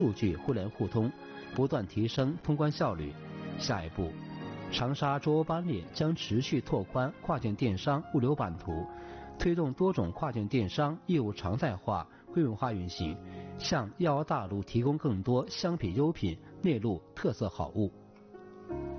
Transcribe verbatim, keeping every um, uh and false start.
数据互联互通，不断提升通关效率。下一步，长沙卓欧班列将持续拓宽跨境电商物流版图，推动多种跨境电商业务常态化、规模化运行，向亚欧大陆提供更多商品优品，列入特色好物。